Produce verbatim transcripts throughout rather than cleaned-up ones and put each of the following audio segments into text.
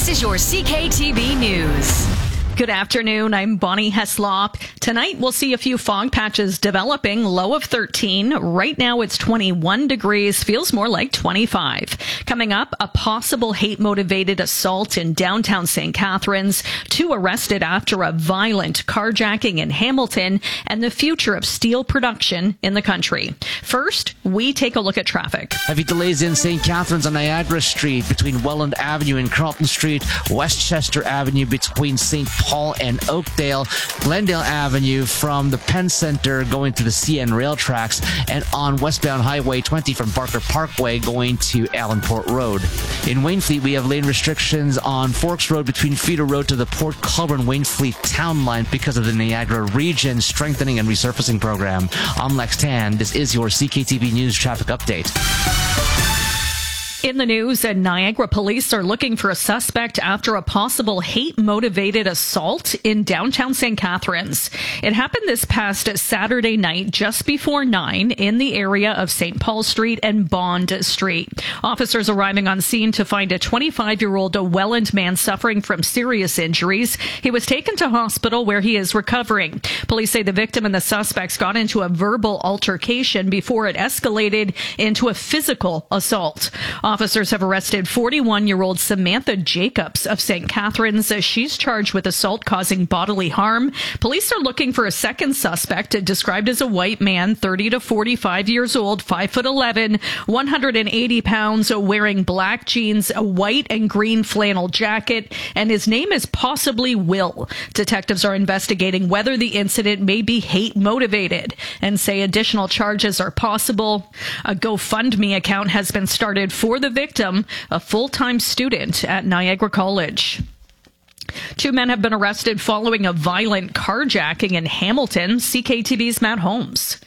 This is your C K T V News. Good afternoon. I'm Bonnie Heslop. Tonight, we'll see a few fog patches developing, low of thirteen. Right now, it's twenty-one degrees, feels more like twenty-five. Coming up, a possible hate-motivated assault in downtown Saint Catharines, two arrested after a violent carjacking in Hamilton, and the future of steel production in the country. First, we take a look at traffic. Heavy delays in Saint Catharines on Niagara Street between Welland Avenue and Carlton Street, Westchester Avenue between Saint Paul and Oakdale, Glendale Avenue from the Penn Center going to the C N rail tracks, and on westbound Highway twenty from Barker Parkway going to Allenport Road. In Waynfleet, we have lane restrictions on Forks Road between Feeder Road to the Port Colborne Waynfleet town line because of the Niagara Region Strengthening and Resurfacing Program. I'm Lex Tan. This is your C K T V News traffic update. In the news, Niagara police are looking for a suspect after a possible hate-motivated assault in downtown Saint Catharines. It happened this past Saturday night just before nine in the area of Saint Paul Street and Bond Street. Officers arriving on scene to find a twenty-five-year-old Welland man suffering from serious injuries. He was taken to hospital where he is recovering. Police say the victim and the suspects got into a verbal altercation before it escalated into a physical assault. Officers have arrested forty-one-year-old Samantha Jacobs of Saint Catharines. She's charged with assault causing bodily harm. Police are looking for a second suspect, described as a white man, thirty to forty-five years old, five foot eleven, one hundred eighty pounds, wearing black jeans, a white and green flannel jacket, and his name is possibly Will. Detectives are investigating whether the incident may be hate-motivated and say additional charges are possible. A GoFundMe account has been started for the victim, a full-time student at Niagara College. Two men have been arrested following a violent carjacking in Hamilton. C K T V's Matt Holmes.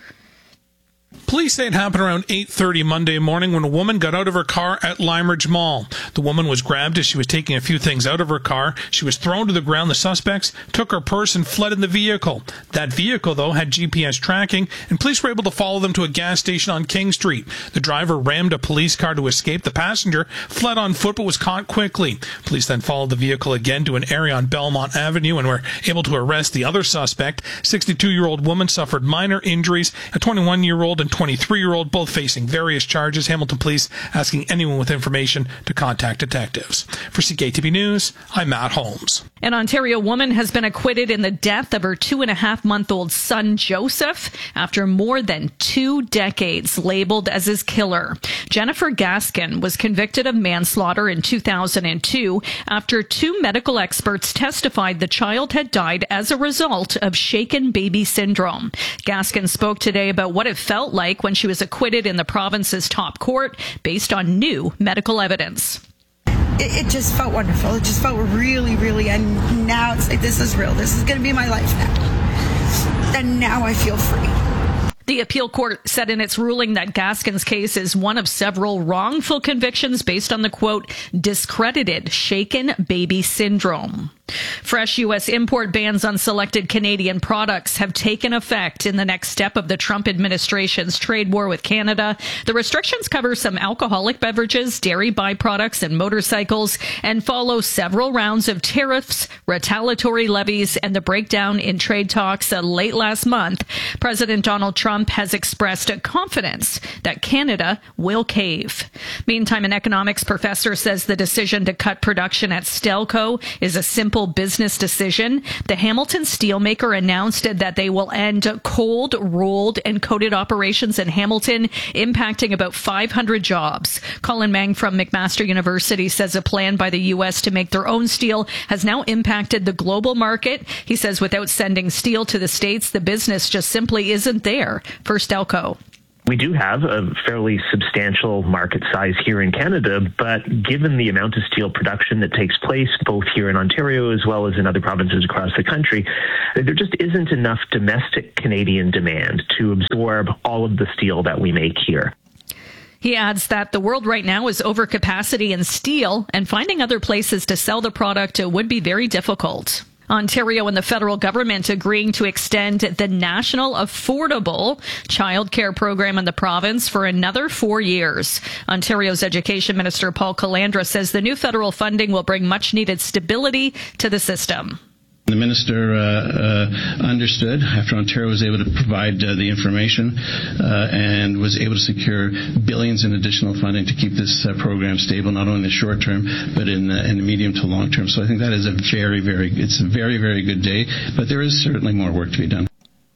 Police say it happened around eight thirty Monday morning when a woman got out of her car at Limeridge Mall. The woman was grabbed as she was taking a few things out of her car. She was thrown to the ground. The suspects took her purse and fled in the vehicle. That vehicle, though, had G P S tracking, and police were able to follow them to a gas station on King Street. The driver rammed a police car to escape. The passenger fled on foot but was caught quickly. Police then followed the vehicle again to an area on Belmont Avenue and were able to arrest the other suspect. sixty-two-year-old woman suffered minor injuries. A twenty-one-year-old and twenty-three-year-old, both facing various charges. Hamilton Police asking anyone with information to contact detectives. For C K T V News, I'm Matt Holmes. An Ontario woman has been acquitted in the death of her two-and-a-half-month-old son, Joseph, after more than two decades labeled as his killer. Jennifer Gaskin was convicted of manslaughter in two thousand two after two medical experts testified the child had died as a result of shaken baby syndrome. Gaskin spoke today about what it felt like when she was acquitted in the province's top court based on new medical evidence. It, it just felt wonderful. It just felt really, really, and now it's like, this is real. This is going to be my life now. And now I feel free. The appeal court said in its ruling that Gaskin's case is one of several wrongful convictions based on the, quote, discredited shaken baby syndrome. Fresh U S import bans on selected Canadian products have taken effect in the next step of the Trump administration's trade war with Canada. The restrictions cover some alcoholic beverages, dairy byproducts, and motorcycles, and follow several rounds of tariffs, retaliatory levies, and the breakdown in trade talks late last month. President Donald Trump has expressed a confidence that Canada will cave. Meantime, an economics professor says the decision to cut production at Stelco is a simple business decision. The Hamilton steelmaker announced that they will end cold, rolled, and coated operations in Hamilton, impacting about five hundred jobs. Colin Mang from McMaster University says a plan by the U S to make their own steel has now impacted the global market. He says without sending steel to the States, the business just simply isn't there for Stelco. We do have a fairly substantial market size here in Canada, but given the amount of steel production that takes place both here in Ontario as well as in other provinces across the country, there just isn't enough domestic Canadian demand to absorb all of the steel that we make here. He adds that the world right now is overcapacity in steel, and finding other places to sell the product would be very difficult. Ontario and the federal government agreeing to extend the National Affordable Childcare Program in the province for another four years. Ontario's Education Minister Paul Calandra says the new federal funding will bring much-needed stability to the system. The minister uh, uh, understood after Ontario was able to provide uh, the information uh, and was able to secure billions in additional funding to keep this uh, program stable, not only in the short term, but in, uh, in the medium to long term. So I think that is a very, very, it's a very, very good day, but there is certainly more work to be done.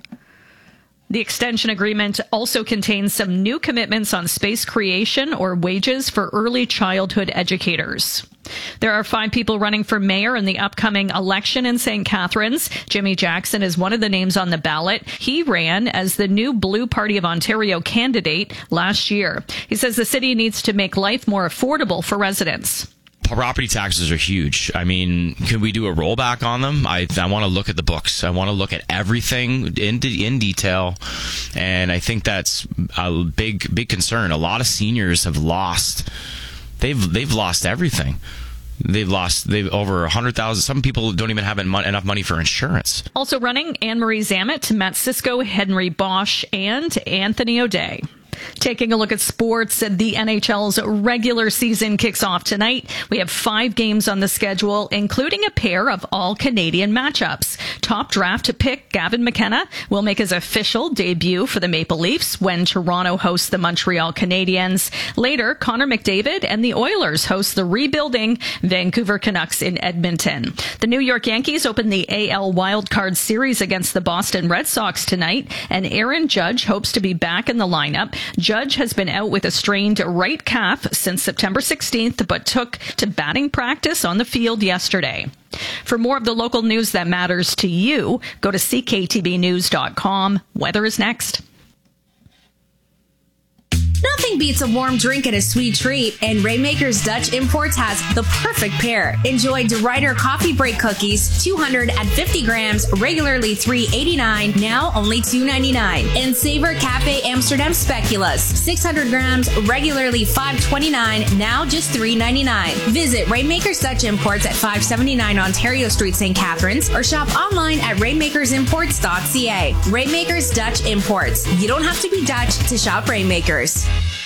The extension agreement also contains some new commitments on space creation or wages for early childhood educators. There are five people running for mayor in the upcoming election in Saint Catharines. Jimmy Jackson is one of the names on the ballot. He ran as the new Blue Party of Ontario candidate last year. He says the city needs to make life more affordable for residents. Property taxes are huge. I mean, can we do a rollback on them? I I want to look at the books. I want to look at everything in in detail, and I think that's a big big concern. A lot of seniors have lost. They've they've lost everything. They've lost they've over a hundred thousand. Some people don't even have enough money for insurance. Also running, Anne-Marie Zammit, Matt Cisco, Henry Bosch, and Anthony O'Day. Taking a look at sports, the N H L's regular season kicks off tonight. We have five games on the schedule, including a pair of all-Canadian matchups. Top draft pick Gavin McKenna will make his official debut for the Maple Leafs when Toronto hosts the Montreal Canadiens. Later, Connor McDavid and the Oilers host the rebuilding Vancouver Canucks in Edmonton. The New York Yankees open the A L Wildcard Series against the Boston Red Sox tonight, and Aaron Judge hopes to be back in the lineup. Judge has been out with a strained right calf since September sixteenth, but took to batting practice on the field yesterday. For more of the local news that matters to you, go to c k t b news dot com. Weather is next. Nothing beats a warm drink and a sweet treat, and Rainmakers Dutch Imports has the perfect pair. Enjoy DeRuyter Coffee Break Cookies, two hundred fifty grams, regularly three eighty-nine, now only two ninety-nine. And Savor Cafe Amsterdam Speculoos, six hundred grams, regularly five twenty-nine, now just three ninety-nine. Visit Rainmakers Dutch Imports at five seventy-nine Ontario Street, Saint Catharines, or shop online at rainmakers imports dot c a. Rainmakers Dutch Imports. You don't have to be Dutch to shop Rainmakers.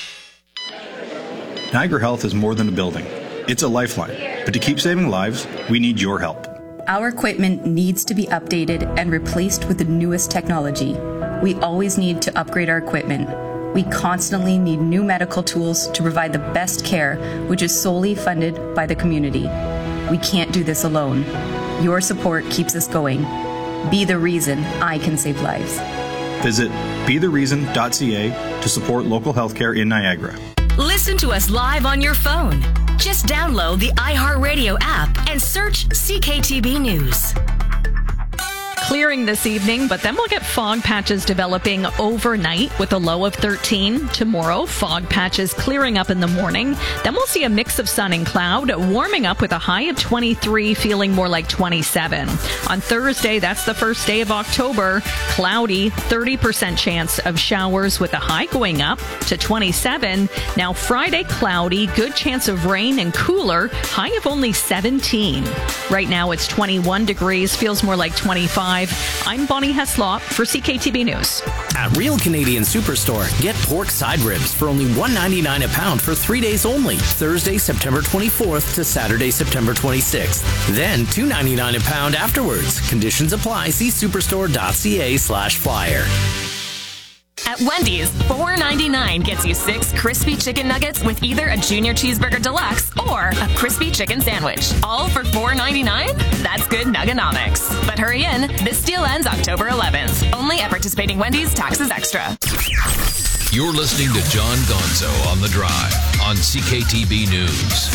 Niagara Health is more than a building. It's a lifeline. But to keep saving lives, we need your help. Our equipment needs to be updated and replaced with the newest technology. We always need to upgrade our equipment. We constantly need new medical tools to provide the best care, which is solely funded by the community. We can't do this alone. Your support keeps us going. Be the reason I can save lives. Visit be the reason dot c a to support local healthcare in Niagara. Listen to us live on your phone. Just download the iHeartRadio app and search C K T B News. Clearing this evening, but then we'll get fog patches developing overnight with a low of thirteen. Tomorrow, fog patches clearing up in the morning. Then we'll see a mix of sun and cloud, warming up with a high of twenty-three, feeling more like twenty-seven. On Thursday, that's the first day of October, cloudy, thirty percent chance of showers with a high going up to twenty-seven. Now Friday, cloudy, good chance of rain and cooler, high of only seventeen. Right now it's twenty-one degrees, feels more like twenty-five. I'm Bonnie Heslop for C K T B News. At Real Canadian Superstore, get pork side ribs for only one ninety-nine a pound for three days only. Thursday, September twenty-fourth to Saturday, September twenty-sixth. Then two ninety-nine a pound afterwards. Conditions apply. See superstore dot c a slash flyer. At Wendy's, four ninety-nine gets you six crispy chicken nuggets with either a junior cheeseburger deluxe or a crispy chicken sandwich. All for four ninety-nine? That's good nuggenomics. But hurry in, this deal ends October eleventh. Only at participating Wendy's, taxes extra. You're listening to John Gonzo on The Drive on C K T B News.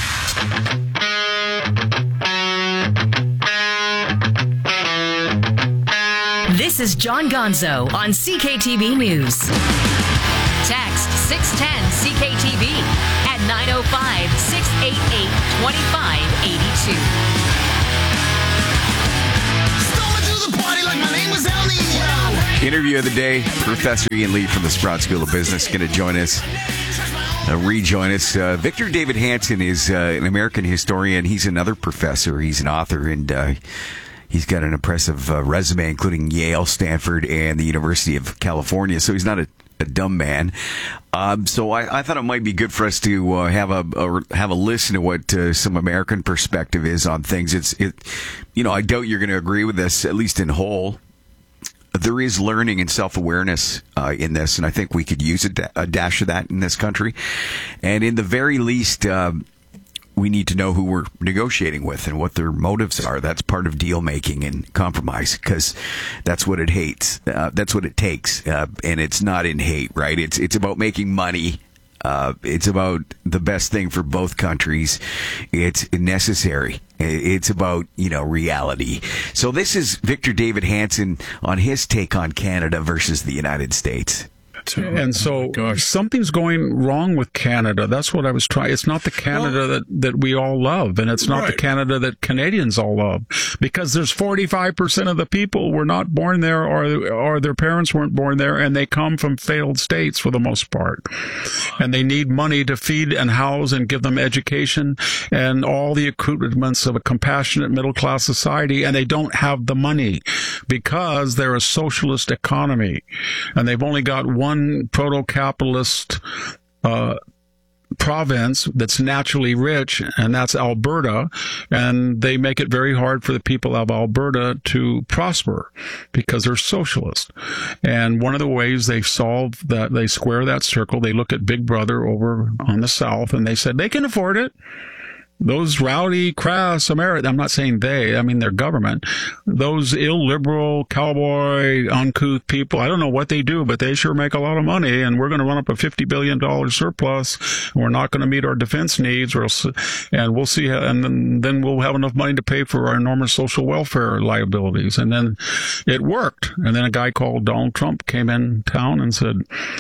This is John Gonzo on C K T B News. Text six ten C K T B at nine oh five, six eight eight, two five eight two. Interview of the day, Professor Ian Lee from the Sprout School of Business going to join us, uh, rejoin us. Uh, Victor David Hanson is uh, an American historian. He's another professor. He's an author, and uh, he's got an impressive uh, resume, including Yale, Stanford, and the University of California. So he's not a, a dumb man. Um, so I, I thought it might be good for us to uh, have a, a have a listen to what uh, some American perspective is on things. It's it, you know, I doubt you're going to agree with this, at least in whole. There is learning and self-awareness uh, in this, and I think we could use a, da- a dash of that in this country. And in the very least, uh, we need to know who we're negotiating with and what their motives are. That's part of deal making and compromise, because that's what it hates. Uh, that's what it takes, uh, and it's not in hate, right? It's it's about making money. Uh, it's about the best thing for both countries. It's necessary. It's about, you know, reality. So this is Victor David Hanson on his take on Canada versus the United States. And so oh something's going wrong with Canada. That's what I was trying. It's not the Canada well, that, that we all love, and it's not right. the Canada that Canadians all love, because there's forty-five percent of the people were not born there, or or their parents weren't born there, and they come from failed states for the most part. And they need money to feed and house and give them education and all the accoutrements of a compassionate middle-class society, and they don't have the money because they're a socialist economy, and they've only got one One proto-capitalist uh, province that's naturally rich, and that's Alberta, and they make it very hard for the people of Alberta to prosper because they're socialist. And one of the ways they've solved that, they square that circle, they look at Big Brother over on the south, and they said they can afford it. Those rowdy, crass Americans, I'm not saying they, I mean their government, those illiberal, cowboy, uncouth people, I don't know what they do, but they sure make a lot of money, and we're going to run up a fifty billion dollars surplus, and we're not going to meet our defense needs, or, and we'll see, how, and then, then we'll have enough money to pay for our enormous social welfare liabilities. And then it worked. And then a guy called Donald Trump came in town and said,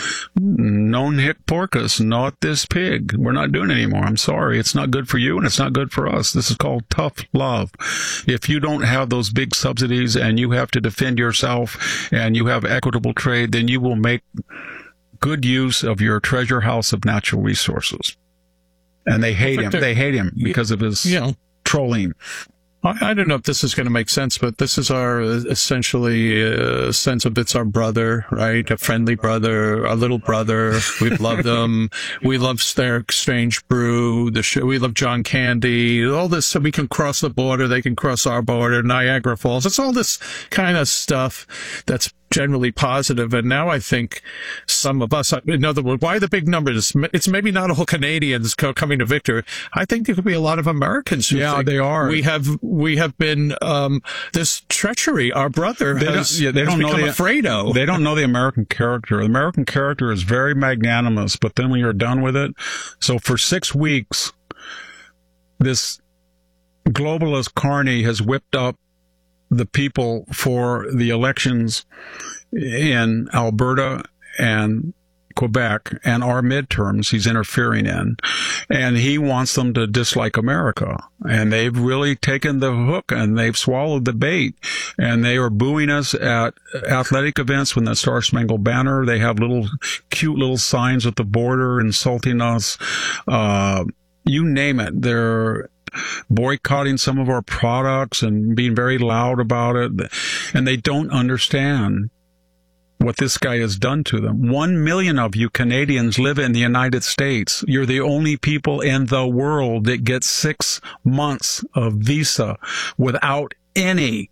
non hic porcus, not this pig. We're not doing it anymore. I'm sorry. It's not good for you, and it's not good for us. This is called tough love. If you don't have those big subsidies and you have to defend yourself and you have equitable trade, then you will make good use of your treasure house of natural resources. And they hate him. They hate him because of his you know, trolling. I, I don't know if this is going to make sense, but this is our essentially uh, sense of it's our brother, right? A friendly brother, a little brother. We've loved them. We love their Strange Brew. The show, we love John Candy. All this, so we can cross the border. They can cross our border. Niagara Falls. It's all this kind of stuff that's generally positive. And now I think some of us, in other words, why the big numbers? It's maybe not all Canadians coming to Victor. I think there could be a lot of Americans who yeah, think they are. We have, we have been, um, this treachery, our brother they has, don't, yeah, they has don't become know the, afraid of. They don't know the American character. The American character is very magnanimous, but then when you're done with it, so for six weeks, this globalist carny has whipped up the people for the elections in Alberta and Quebec and our midterms he's interfering in. And he wants them to dislike America. And they've really taken the hook and they've swallowed the bait. And they are booing us at athletic events when the Star Spangled Banner. They have little cute little signs at the border insulting us. Uh, you name it. They're boycotting some of our products and being very loud about it. And they don't understand what this guy has done to them. One million of you Canadians live in the United States. You're the only people in the world that get six months of visa without any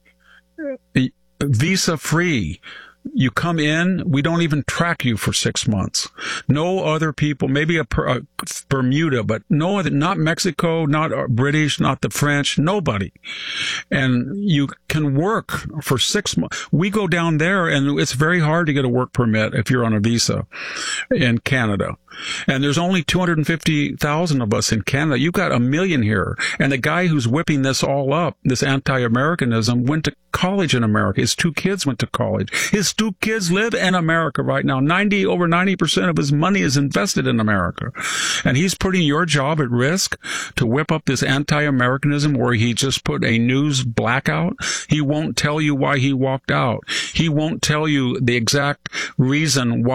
visa free. You come in, we don't even track you for six months. No other people, maybe a, a Bermuda, but no other, not Mexico, not British, not the French, nobody. And you can work for six months. We go down there and it's very hard to get a work permit if you're on a visa in Canada. And there's only two hundred fifty thousand of us in Canada. You've got a million here. And the guy who's whipping this all up, this anti-Americanism, went to college in America. His two kids went to college. His two kids live in America right now. ninety, over ninety percent of his money is invested in America. And he's putting your job at risk to whip up this anti-Americanism where he just put a news blackout. He won't tell you why he walked out. He won't tell you the exact reason why